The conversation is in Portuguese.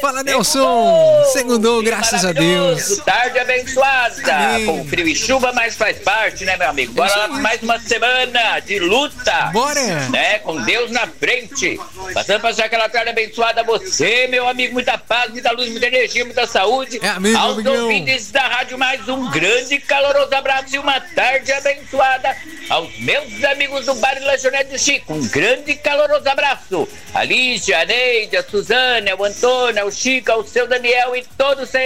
Fala, Nelson. Segundou, graças a Deus. Tarde abençoada. Amém. Com frio e chuva, mas faz parte, né, meu amigo? Bora lá pra mais uma semana de luta. Bora. Né? Com Deus na frente. Passando pra achar aquela tarde abençoada a você, meu amigo. Muita paz, muita luz, muita energia, muita saúde. É amigo, aos amigão. ouvintes da rádio, mais um grande e caloroso abraço e uma tarde abençoada. Aos meus amigos do Bar e Lanchonete do Chico, um grande e caloroso abraço. A Lígia, a Neide, a Suzana, o Antônio, o Chico, o seu Daniel e todos